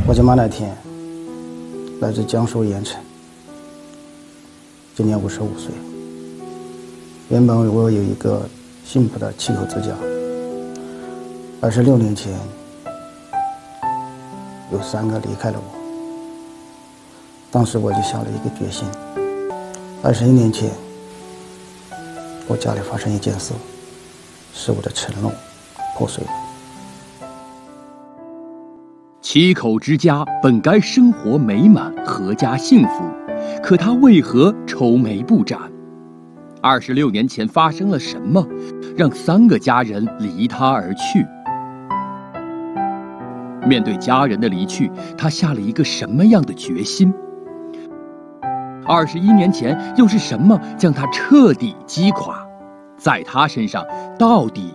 我舅妈那天来自江苏盐城，今年55岁。原本我有一个幸福的7口之家，26年前有3个离开了我。当时我就下了一个决心，21年前我家里发生一件事，使我的承诺破碎了。 7口之家本该生活美满、阖家幸福，可他为何愁眉不展？26年前发生了什么，让3个家人离他而去？面对家人的离去，他下了一个什么样的决心？21年前又是什么将他彻底击垮？在他身上到底